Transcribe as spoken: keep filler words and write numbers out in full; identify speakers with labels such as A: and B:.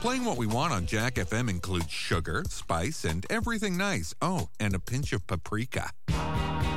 A: Playing what we want on Jack F M includes sugar, spice, and everything nice. Oh, and a pinch of paprika.